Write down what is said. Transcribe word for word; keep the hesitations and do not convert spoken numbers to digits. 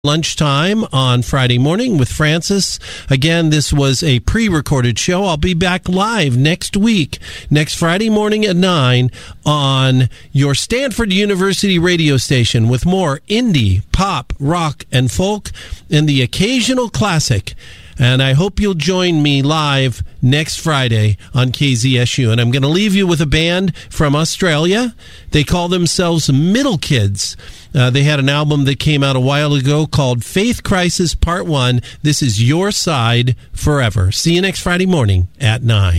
lunchtime on Friday morning with Francis. Again, this was a pre-recorded show. I'll be back live next week, next Friday morning at nine on your Stanford University radio station with more indie, pop, rock, and folk, and the occasional classic. And I hope you'll join me live next Friday on K Z S U. And I'm going to leave you with a band from Australia. They call themselves Middle Kids. Uh, they had an album that came out a while ago called Faith Crisis Part one. This is Your Side Forever. See you next Friday morning at nine.